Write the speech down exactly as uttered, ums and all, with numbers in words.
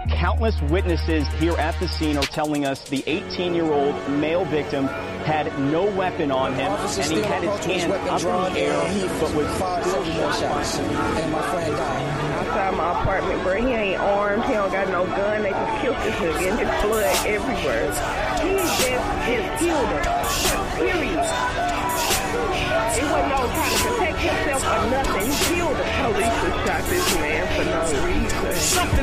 Countless witnesses here at the scene are telling us the eighteen-year-old male victim had no weapon on him, and he had his hand up in the air, but was still shot. And my friend died. Outside my apartment, bro, he ain't armed, he don't got no gun, they just killed this nigga, and his blood everywhere. He just, just killed him, period. It wasn't no trying to protect himself or nothing, he killed him. Police just shot this man for no reason.